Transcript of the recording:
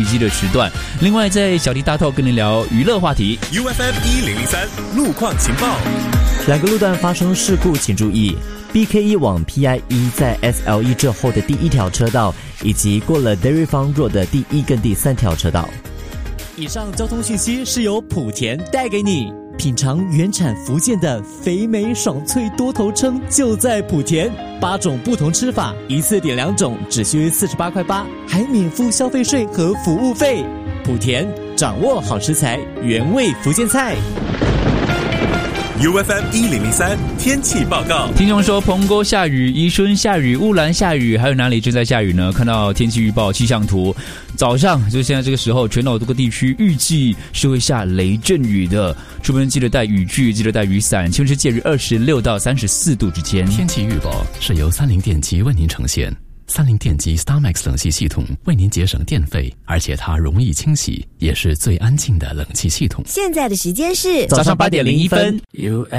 机的时段。另外，在小题大透跟您聊娱乐话题。 UFM1003 路况情报。 两个路段发生事故，请注意。BK1 往 PI1 在 SLE 之后的第一条车道，以及过了 Dairy Farm Road 的第1跟第3条车道。 以上交通讯息是由莆田带给你。品尝原产福建的肥美爽脆多头称，就在莆田。8种不同吃法，一次点2种，只需48块8，还免付消费税和服务费。莆田，掌握好食材，原味福建菜。 UFM1003 天气报告。 听众说，澎湖下雨，宜春下雨，乌兰下雨，还有哪里正在下雨呢？看到天气预报气象图，早上就现在这个时候，全岛多个地区预计是会下雷阵雨的，出门记得带雨具，记得带雨伞，气温是介于26到34度之间。 天气预报是由30电机为您呈现。30电机 StarMax 冷气系统为您节省电费，而且它容易清洗，也是最安静的冷气系统。 现在的时间是早上8点01分。